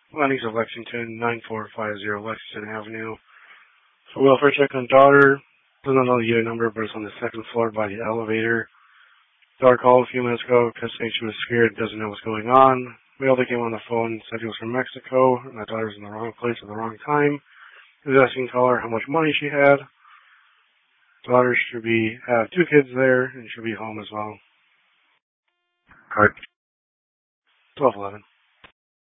Lennox of Lexington, 9450 Lexington Avenue. So welfare check on daughter. Doesn't know the unit number, but it's on the second floor by the elevator. Daughter called a few minutes ago because she was scared, doesn't know what's going on. Male that came on the phone said he was from Mexico, and that daughter's in the wrong place at the wrong time. He was asking the caller how much money she had. Daughter should have 2 kids there, and should be home as well. Card 1211.